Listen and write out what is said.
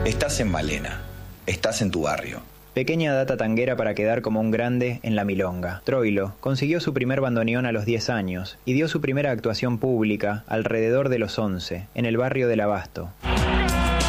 Estás en Malena. Estás en tu barrio. Pequeña data tanguera para quedar como un grande en la milonga. Troilo consiguió su primer bandoneón a los 10 años y dio su primera actuación pública alrededor de los 11, en el barrio del Abasto.